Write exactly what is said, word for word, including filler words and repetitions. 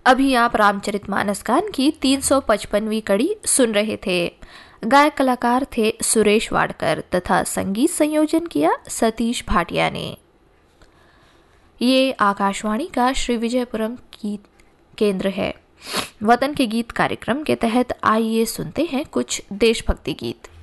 अभी आप रामचरितमानस गान की तीन सौ पचपनवीं कड़ी सुन रहे थे। गायक कलाकार थे सुरेश वाडकर तथा संगीत संयोजन किया सतीश भाटिया ने। ये आकाशवाणी का श्री विजयपुरम गीत केंद्र है। वतन के गीत कार्यक्रम के तहत आइए सुनते हैं कुछ देशभक्ति गीत।